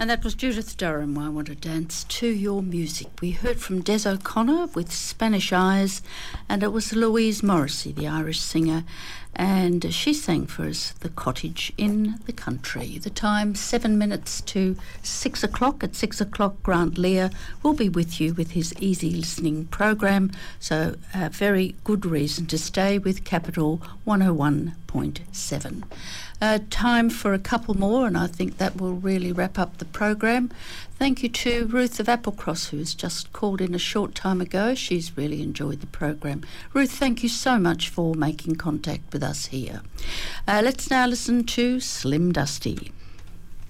And that was Judith Durham, I Want to Dance to Your Music. We heard from Des O'Connor with Spanish Eyes, and it was Louise Morrissey, the Irish singer, and she sang for us The Cottage in the Country. The time, 7 minutes to 6 o'clock. At 6 o'clock, Grant Lear will be with you with his easy listening program, so a very good reason to stay with Capital 101.7. Time for a couple more, and I think that will really wrap up the program. Thank you to Ruth of Applecross, who has just called in a short time ago. She's really enjoyed the program. Ruth, thank you so much for making contact with us here. Let's now listen to Slim Dusty.